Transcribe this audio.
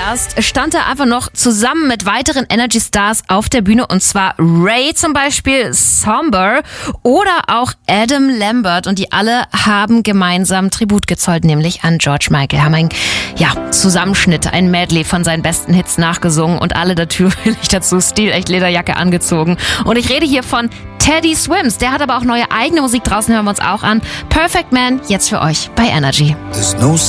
zuerst stand er einfach noch zusammen mit weiteren Energy Stars auf der Bühne, und zwar Ray zum Beispiel, Somber oder auch Adam Lambert, und die alle haben gemeinsam Tribut gezollt, nämlich an George Michael. Haben einen Zusammenschnitt, ein Medley von seinen besten Hits nachgesungen und alle natürlich dazu stilecht Lederjacke angezogen. Und ich rede hier von Teddy Swims, der hat aber auch neue eigene Musik draußen, hören wir uns auch an. Perfect Man, jetzt für euch bei Energy.